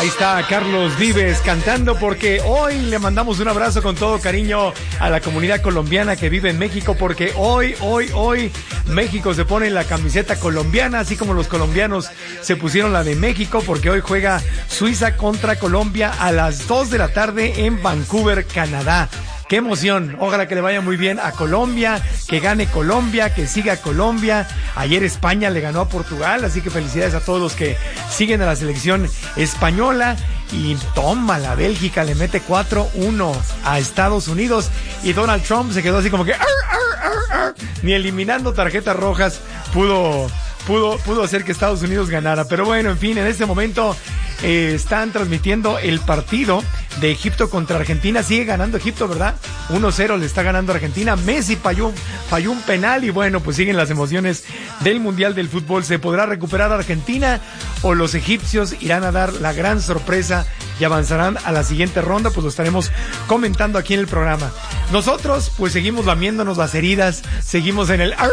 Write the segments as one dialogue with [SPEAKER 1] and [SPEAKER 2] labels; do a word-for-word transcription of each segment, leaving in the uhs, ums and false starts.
[SPEAKER 1] Ahí está Carlos Vives cantando, porque hoy le mandamos un abrazo con todo cariño a la comunidad colombiana que vive en México, porque hoy, hoy, hoy México se pone la camiseta colombiana, así como los colombianos se pusieron la de México, porque hoy juega Suiza contra Colombia a las dos de la tarde en Vancouver, Canadá. ¡Qué emoción! Ojalá que le vaya muy bien a Colombia, que gane Colombia, que siga Colombia. Ayer España le ganó a Portugal, así que felicidades a todos los que siguen a la selección española. Y toma, la Bélgica le mete cuatro uno a Estados Unidos y Donald Trump se quedó así como que... Ar, ar, ar, ar. Ni eliminando tarjetas rojas pudo, pudo, pudo hacer que Estados Unidos ganara. Pero bueno, en fin, en este momento... Eh, están transmitiendo el partido de Egipto contra Argentina. Sigue ganando Egipto, ¿verdad? uno cero le está ganando Argentina. Messi falló, falló un penal y bueno, pues siguen las emociones del Mundial del Fútbol. ¿Se podrá recuperar Argentina o los egipcios irán a dar la gran sorpresa y avanzarán a la siguiente ronda? Pues lo estaremos comentando aquí en el programa. Nosotros pues seguimos lamiéndonos las heridas, seguimos en el...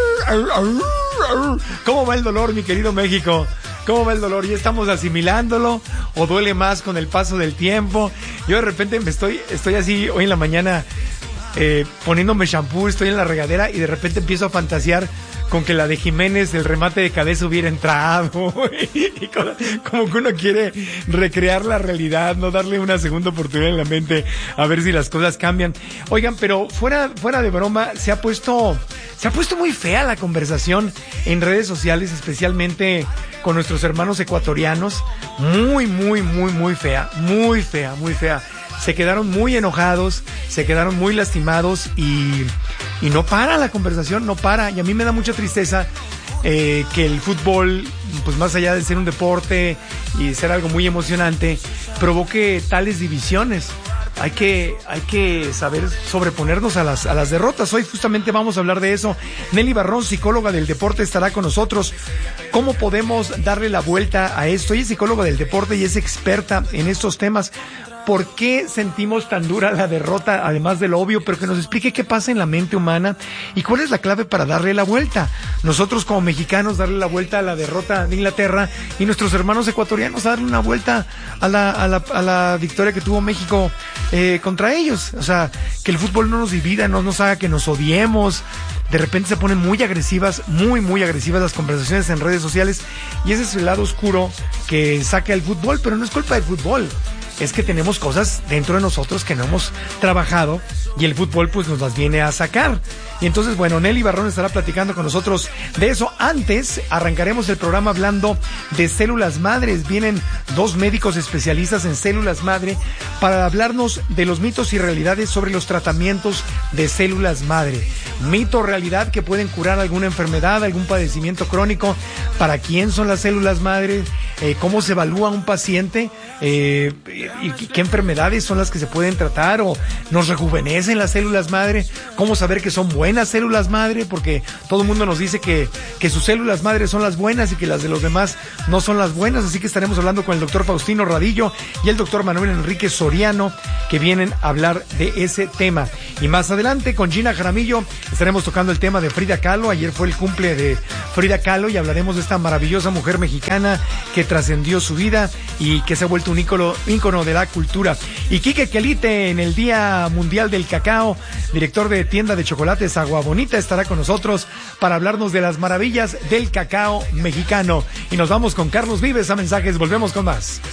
[SPEAKER 1] ¿Cómo va el dolor, mi querido México? ¿Cómo va el dolor? ¿Ya estamos asimilándolo o duele más con el paso del tiempo? Yo de repente me estoy, estoy así hoy en la mañana eh, poniéndome shampoo, estoy en la regadera y de repente empiezo a fantasear con que la de Jiménez, el remate de cabeza hubiera entrado y como, como que uno quiere recrear la realidad, no darle una segunda oportunidad en la mente a ver si las cosas cambian. Oigan, pero fuera, fuera de broma, se ha puesto, se ha puesto muy fea la conversación en redes sociales, especialmente con nuestros hermanos ecuatorianos. Muy, muy, muy, muy fea, muy fea, muy fea. Se quedaron muy enojados, se quedaron muy lastimados y, y no para la conversación, no para. Y a mí me da mucha tristeza eh, que el fútbol, pues más allá de ser un deporte y ser algo muy emocionante, provoque tales divisiones. Hay que, hay que saber sobreponernos a las, a las derrotas. Hoy justamente vamos a hablar de eso. Nelly Barrón, psicóloga del deporte, estará con nosotros. ¿Cómo podemos darle la vuelta a esto? Ella es psicóloga del deporte y es experta en estos temas. ¿Por qué sentimos tan dura la derrota, además de lo obvio? Pero que nos explique qué pasa en la mente humana y cuál es la clave para darle la vuelta. Nosotros como mexicanos darle la vuelta a la derrota de Inglaterra y nuestros hermanos ecuatorianos darle una vuelta a la, a la, a la victoria que tuvo México eh, contra ellos. O sea, que el fútbol no nos divida, no nos haga que nos odiemos. De repente se ponen muy agresivas, muy, muy agresivas las conversaciones en redes sociales y ese es el lado oscuro que saca el fútbol, pero no es culpa del fútbol. Es que tenemos cosas dentro de nosotros que no hemos trabajado y el fútbol pues nos las viene a sacar. Y entonces, bueno, Nelly Barrón estará platicando con nosotros de eso. Antes, arrancaremos el programa hablando de células madres. Vienen dos médicos especialistas en células madre para hablarnos de los mitos y realidades sobre los tratamientos de células madre. Mito o realidad que pueden curar alguna enfermedad, algún padecimiento crónico. ¿Para quién son las células madres? Eh, ¿Cómo se evalúa un paciente? Eh, y qué enfermedades son las que se pueden tratar o nos rejuvenecen las células madre, cómo saber que son buenas células madre, porque todo el mundo nos dice que, que sus células madre son las buenas y que las de los demás no son las buenas, así que estaremos hablando con el doctor Faustino Radillo y el doctor Manuel Enrique Soriano que vienen a hablar de ese tema. Y más adelante con Gina Jaramillo estaremos tocando el tema de Frida Kahlo. Ayer fue el cumple de Frida Kahlo y hablaremos de esta maravillosa mujer mexicana que trascendió su vida y que se ha vuelto un ícono, ícono de la cultura. Y Quique Quelite, en el Día Mundial del Cacao, director de tienda de chocolates Agua Bonita, estará con nosotros para hablarnos de las maravillas del cacao mexicano. Y nos vamos con Carlos Vives a mensajes, volvemos con más.